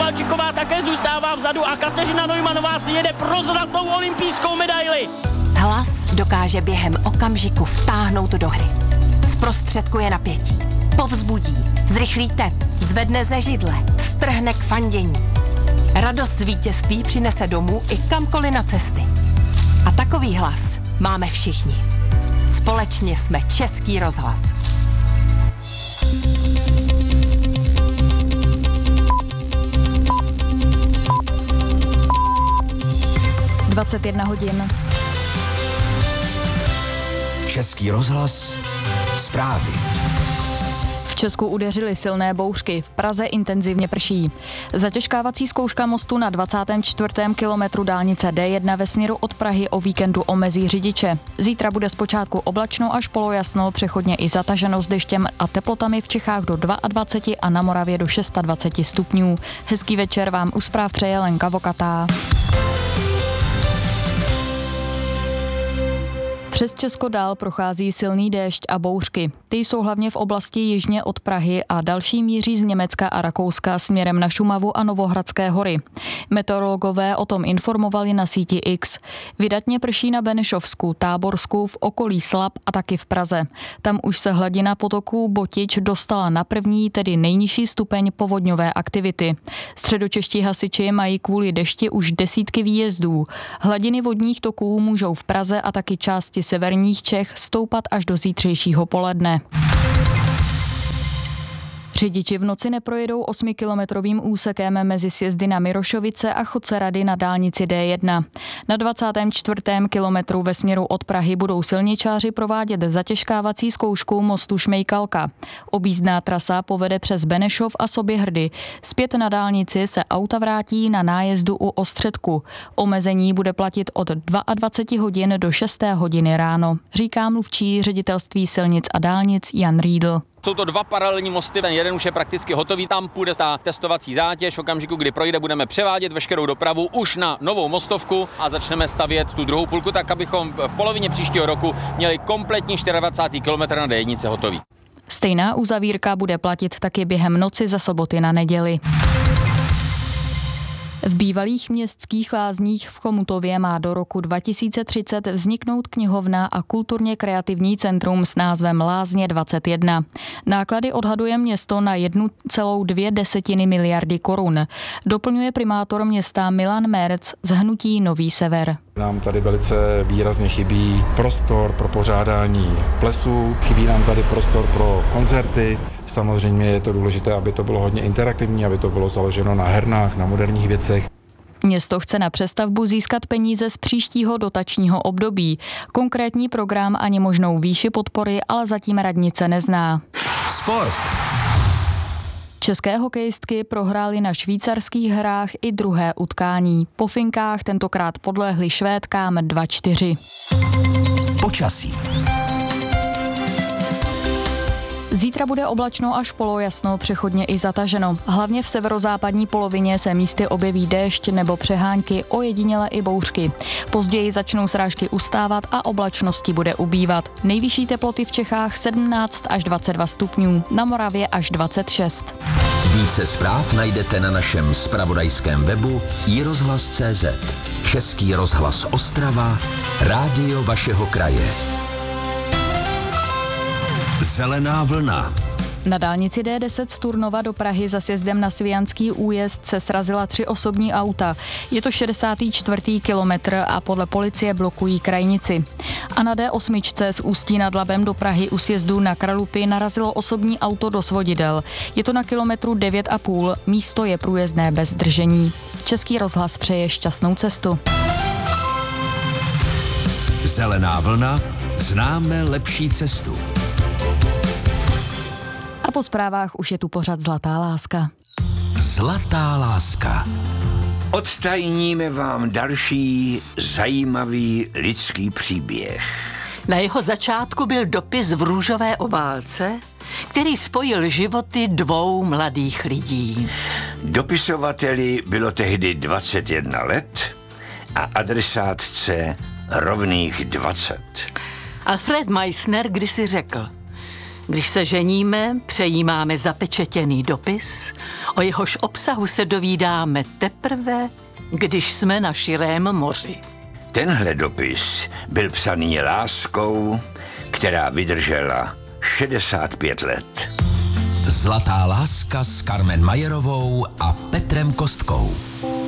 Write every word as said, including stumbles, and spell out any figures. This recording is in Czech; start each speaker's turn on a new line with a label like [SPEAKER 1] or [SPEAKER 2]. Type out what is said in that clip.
[SPEAKER 1] Kovalčiková také zůstává vzadu a Kateřina Neumannová si jede pro zlatou olympijskou medaili.
[SPEAKER 2] Hlas dokáže během okamžiku vtáhnout do hry. Zprostředkuje napětí, povzbudí, zrychlí tep, zvedne ze židle, strhne k fandění. Radost z vítězství přinese domů i kamkoliv na cesty. A takový hlas máme všichni. Společně jsme Český rozhlas.
[SPEAKER 3] dvacet jedna hodin.
[SPEAKER 4] Český rozhlas, zprávy.
[SPEAKER 3] V Česku udeřily silné bouřky, v Praze intenzivně prší. Zatěžkávací zkouška mostu na dvacátém čtvrtém kilometru dálnice D jedna ve směru od Prahy o víkendu omezí řidiče. Zítra bude zpočátku oblačno až polojasno, přechodně i zataženo s deštěm a teplotami v Čechách do dvacet dva a na Moravě do dvacet šest stupňů. Hezký večer vám u zpráv přeje Lenka Vokatá. Přes Česko dál prochází silný déšť a bouřky. Ty jsou hlavně v oblasti jižně od Prahy a další míří z Německa a Rakouska směrem na Šumavu a Novohradské hory. Meteorologové o tom informovali na síti X. Vydatně prší na Benešovsku, Táborsku, v okolí Slap a taky v Praze. Tam už se hladina potoků Botič dostala na první, tedy nejnižší stupeň povodňové aktivity. Středočeští hasiči mají kvůli dešti už desítky výjezdů. Hladiny vodních toků můžou v Praze a taky části severních Čech stoupat až do zítřejšího poledne. Řidiči v noci neprojedou osmikilometrovým úsekem mezi sjezdy na Mirošovice a Chodcerady na dálnici D jedna. Na dvacátém čtvrtém kilometru ve směru od Prahy budou silničáři provádět zatěžkávací zkoušku mostu Šmejkalka. Objízdná trasa povede přes Benešov a Soběhrdy. Zpět na dálnici se auta vrátí na nájezdu u Ostředku. Omezení bude platit od dvacet dva hodin do šesté hodiny ráno, říká mluvčí Ředitelství silnic a dálnic Jan Riedl.
[SPEAKER 5] Jsou to dva paralelní mosty, ten jeden už je prakticky hotový, tam půjde ta testovací zátěž, v okamžiku, kdy projde, budeme převádět veškerou dopravu už na novou mostovku a začneme stavět tu druhou půlku, tak abychom v polovině příštího roku měli kompletní dvacátý čtvrtý kilometr na D jedna hotový.
[SPEAKER 3] Stejná uzavírka bude platit taky během noci za soboty na neděli. V bývalých městských lázních v Chomutově má do roku dva tisíce třicet vzniknout knihovna a kulturně kreativní centrum s názvem Lázně dvacet jedna. Náklady odhaduje město na jedna celá dvě desetiny miliardy korun. Doplňuje primátor města Milan Merc z hnutí Nový Sever.
[SPEAKER 6] Nám tady velice výrazně chybí prostor pro pořádání plesů, chybí nám tady prostor pro koncerty. Samozřejmě je to důležité, aby to bylo hodně interaktivní, aby to bylo založeno na hernách, na moderních věcech.
[SPEAKER 3] Město chce na přestavbu získat peníze z příštího dotačního období. Konkrétní program ani možnou výši podpory ale zatím radnice nezná.
[SPEAKER 4] Sport.
[SPEAKER 3] České hokejistky prohrály na švýcarských hrách i druhé utkání. Po finkách tentokrát podlehly Švédkám dva čtyři.
[SPEAKER 4] Počasí.
[SPEAKER 3] Zítra bude oblačno až polojasno, přechodně i zataženo. Hlavně v severozápadní polovině se místy objeví déšť nebo přehánky, ojediněle i bouřky. Později začnou srážky ustávat a oblačnosti bude ubývat. Nejvyšší teploty v Čechách sedmnáct až dvacet dva stupňů, na Moravě až dvacet šest.
[SPEAKER 4] Více zpráv najdete na našem zpravodajském webu i rozhlas tečka cé zet. Český rozhlas Ostrava, rádio vašeho kraje. Zelená vlna.
[SPEAKER 3] Na dálnici D deset z Turnova do Prahy za sjezdem na Svijanský újezd se srazila tři osobní auta. Je to šedesátý čtvrtý kilometr a podle policie blokují krajnici. A na D osm z Ústí nad Labem do Prahy u sjezdu na Kralupy narazilo osobní auto do svodidel. Je to na kilometru devět a půl, místo je průjezdné bez zdržení. Český rozhlas přeje šťastnou cestu.
[SPEAKER 4] Zelená vlna, známe lepší cestu.
[SPEAKER 3] A po zprávách už je tu pořad Zlatá láska.
[SPEAKER 4] Zlatá láska.
[SPEAKER 7] Odtajníme vám další zajímavý lidský příběh.
[SPEAKER 8] Na jeho začátku byl dopis v růžové obálce, který spojil životy dvou mladých lidí.
[SPEAKER 7] Dopisovateli bylo tehdy dvacet jedna let a adresátce rovných dvacet.
[SPEAKER 8] Alfred Meissner kdysi řekl: Když se ženíme, přejímáme zapečetěný dopis, o jehož obsahu se dovídáme teprve, když jsme na širém moři.
[SPEAKER 7] Tenhle dopis byl psaný láskou, která vydržela šedesát pět let.
[SPEAKER 4] Zlatá láska s Carmen Majerovou a Petrem Kostkou.